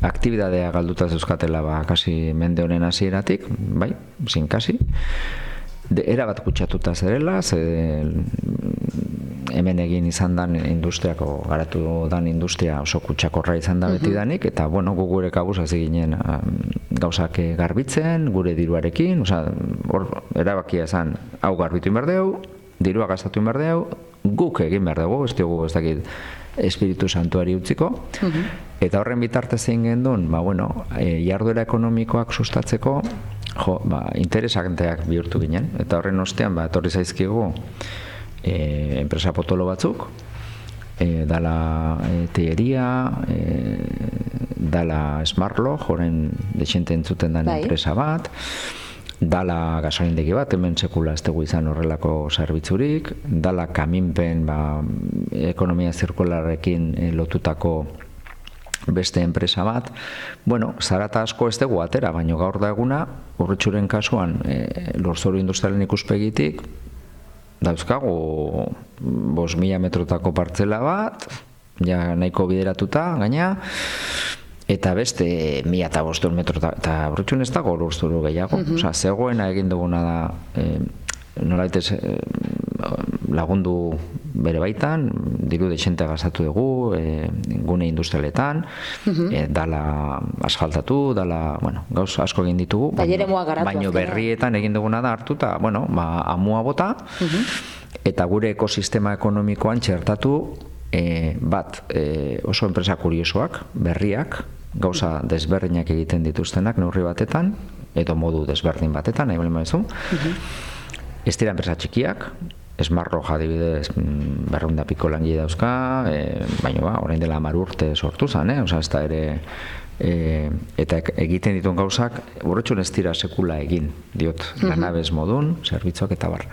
aktibidadea galduta zeuzkatela kasi mende honen hasieratik, bai, zin kasi. Erabat kutsatuta zerela, hemen egin izan dan industriako, garatu dan industria oso kutsakorra izan da beti danik, eta bueno, gure kabuz hasi ginen gauzak garbitzen, gure diruarekin, hor erabakia esan, hau garbitu inberdeu, dirua gastatu inberdeu, guk egin berdegu, ez dugu ez dakit Espiritu Santuari utziko, eta horren bitartez egin gendun, jarduera ekonomikoak sustatzeko, interesanteak bihurtu ginen, eta horren ostean, etorri zaizkigu enpresa potolo batzuk, dala teieria, dala Smartlock, horren dexente entzuten den enpresa bat, dala gasolindegi bat, hemen sekula ez dugu izan horrelako zerbitzurik, dala kaminpen ekonomia zirkularrekin lotutako beste enpresa bat. Zarata asko ez dugu atera, baina gaur da eguna, Urretxuren kasuan, lurzoru industrialen ikuspegitik, dauzkagu 5.000 metrotako partzela bat, ja nahiko bideratuta, gaina, eta beste 1.500 metro, eta Urretxun ez dago lurzoru gehiago. Zegoena egin duguna da, nolaitez lagundu bere baitan, diru dexente gastatu dugu, gune industrialetan, dala asfaltatu, dala, gauz asko egin ditugu, baino berrietan egin duguna da hartu, eta, amua bota, eta gure ekosistema ekonomikoan txertatu, oso enpresa kuriosoak, berriak, gauza desberdinak egiten dituztenak neurri batetan, edo modu desberdin batetan, nahi bali maizu. Ez dira enpresa txikiak, Smartlock adibidez 200 piko langile dauzka, baina orain dela 10 urte sortu zen, ez da ere, eta egiten dituen gauzak, Urretxun ez dira sekula egin, diot, lanabez modun, zerbitzuak eta bar.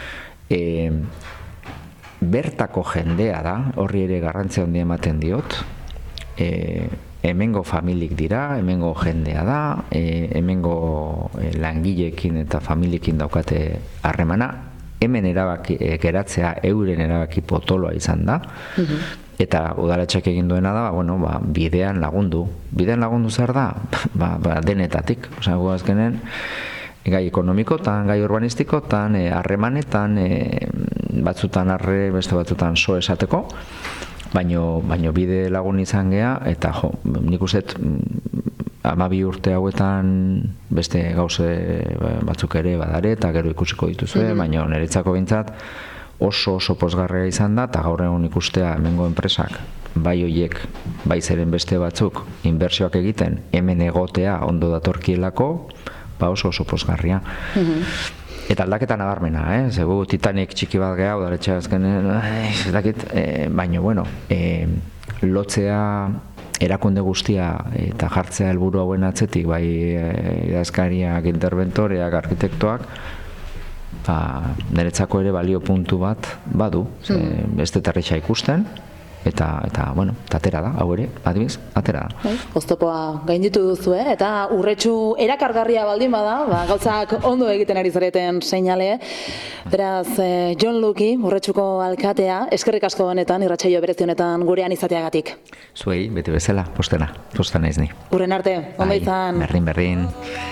Bertako jendea da, horri ere garrantzia handia ematen diot, hemengo familik dira, hemengo jendea da, hemengo langileekin eta familiekin daukate harremana, hemen erabaki geratzea euren erabaki potoloa izan da, eta udaletxeak egin duena da, bidean lagundu. Bidean lagundu zer da? Denetatik. Azkenen, gai ekonomikotan, gai urbanistikotan, harremanetan, batzutan arre, beste batzutan so esateko, baino bide lagun izan gea, eta nik uste 12 urte hauetan beste gauze batzuk ere badare, eta gero ikusiko dituzue, baina niretzako behintzat oso pozgarria izan da, eta gaur egun ikustea hemengo enpresak, bai hoiek, bai zeren beste batzuk, inbertsioak egiten, hemen egotea ondo datorkielako, oso pozgarria. Eta aldaketa nabarmena, zegu Titanic txiki bat geha, udaletxea azkenen, baina, lotzea erakunde guztia eta jartzea helburu hauen atzetik, bai idazkariak, interventoreak, arkitektoak, niretzako ere balio puntu bat badu, ez detarretxa ikusten, eta atera da, hau ere, adibiz, atera da. Oztopoa gainditu duzu, eta Urretxu erakargarria baldin bada, gauzak ondo egiten ari zareten seinale. Beraz, Jon Luki, Urretxuko alkatea, eskerrik asko honetan, irratsaio berezi honetan gurean izateagatik. Zuei, beti bezala, postena naiz ni. Urren arte, ondo izan. Berrin.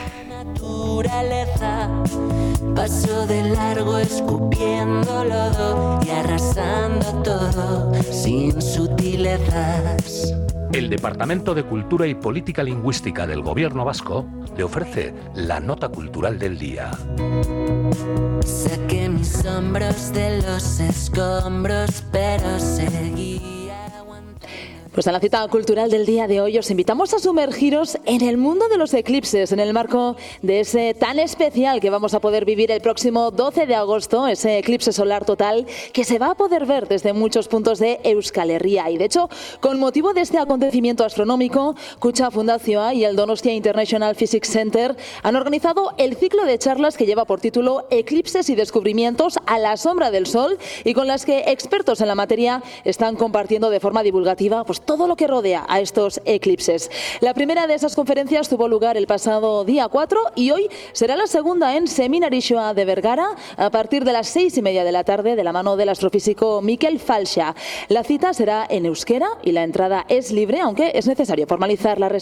Paso de largo escupiendo lodo y arrasando todo sin sutilezas. El Departamento de Cultura y Política Lingüística del Gobierno Vasco le ofrece la nota cultural del día. Saqué mis hombros de los escombros, pero seguí. Pues en la cita cultural del día de hoy os invitamos a sumergiros en el mundo de los eclipses, en el marco de ese tan especial que vamos a poder vivir el próximo 12 de agosto, ese eclipse solar total que se va a poder ver desde muchos puntos de Euskal Herria. Y de hecho, con motivo de este acontecimiento astronómico, Kutxa Fundazioa y el Donostia International Physics Center han organizado el ciclo de charlas que lleva por título Eclipses y descubrimientos a la sombra del Sol, y con las que expertos en la materia están compartiendo de forma divulgativa todo lo que rodea a estos eclipses. La primera de esas conferencias tuvo lugar el pasado día 4 y hoy será la segunda en Seminarixoa de Vergara a partir de las 6:30 de la tarde de la mano del astrofísico Mikel Falxa. La cita será en euskera y la entrada es libre, aunque es necesario formalizar la reserva.